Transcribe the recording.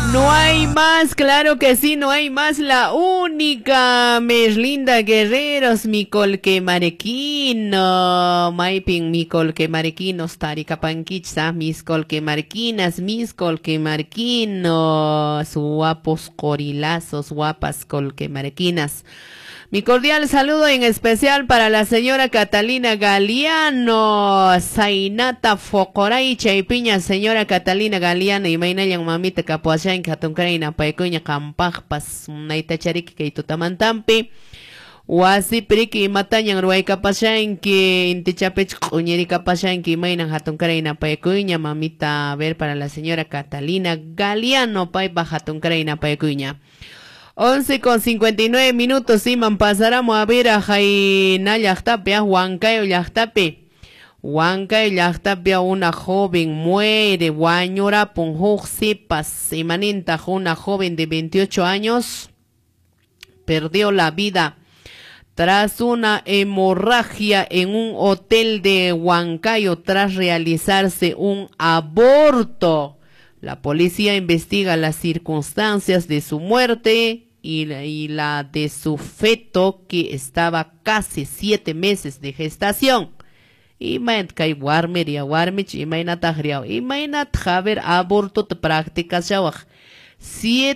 No hay más, claro que sí, no hay más. La única Merlinda Guerreros, Micolque Marequino, Maiping, Micolque Marequinos, Taricapanquicha, Miscolque Marquinas, Miscolque Marquinos, guapos corilazos, guapas colque marequinas. Mi cordial saludo en especial para la señora Catalina Galeano, Zainata Focoray, Chaipiña, señora Catalina Galeano, y maina yang mamita kapuasyan katunkarina, paikuña kampajpas, naita chariki kay tutamantampi, wasi priki matanyang ruay kapasyan ki intichapech uñeri kapasyan ki maina hatunkarina, paikuña mamita, a ver para la señora Catalina Galeano, paipa hatunkarina, paikuña. 11:59, Iman pasaremos a ver a Jaina Llactapia, Huancayo Llactape. Huancayo Llactapia, una joven muere, Guañora Punjuxipas, Imaninta, una joven de 28 años, perdió la vida tras una hemorragia en un hotel de Huancayo tras realizarse un aborto. La policía investiga las circunstancias de su muerte y la de su feto, que estaba casi 7 meses de gestación. Imainat kay warmer ya warmich imainat agriao imainat haber aborto te prácticas shawak.